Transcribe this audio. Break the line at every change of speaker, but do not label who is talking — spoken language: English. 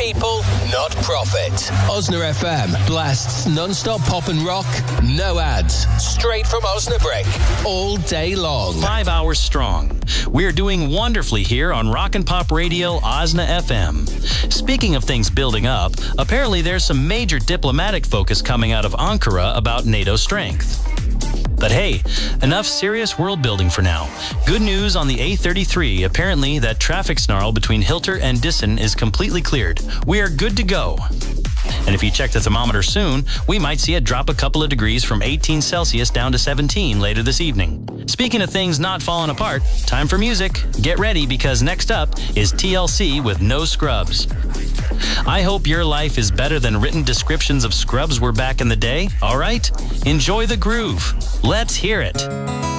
people, not profit. Osna FM blasts non-stop pop and rock, no ads, straight from Osnabrück, all day long.
5 hours strong. We're doing wonderfully here on Rock and Pop Radio, Osna FM. Speaking of things building up, apparently there's some major diplomatic focus coming out of Ankara about NATO strength. But hey, enough serious world building for now. Good news on the A33. Apparently, that traffic snarl between Hilter and Dissen is completely cleared. We are good to go. And if you check the thermometer soon, we might see it drop a couple of degrees from 18 Celsius down to 17 later this evening. Speaking of things not falling apart, time for music. Get ready, because next up is TLC with No Scrubs. I hope your life is better than written descriptions of scrubs were back in the day, all right? Enjoy the groove. Let's hear it.